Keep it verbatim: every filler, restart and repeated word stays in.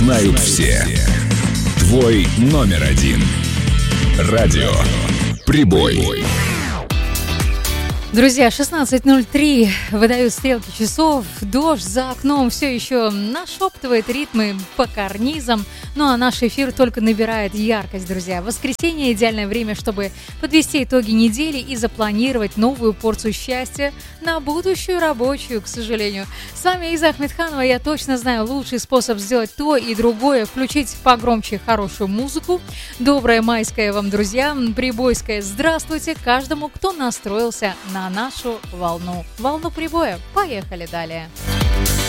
знают все. Твой номер один. Радио Прибой. Друзья, шестнадцать ноль три выдают стрелки часов, дождь за окном все еще нашептывает ритмы по карнизам, ну а наш эфир только набирает яркость, друзья. Воскресенье – идеальное время, чтобы подвести итоги недели и запланировать новую порцию счастья на будущую рабочую, к сожалению. С вами Иза Ахмедханова, я точно знаю лучший способ сделать то и другое, включить погромче хорошую музыку. Доброе майское вам, друзья, прибойское здравствуйте каждому, кто настроился на на нашу волну. Волну прибоя. Поехали далее.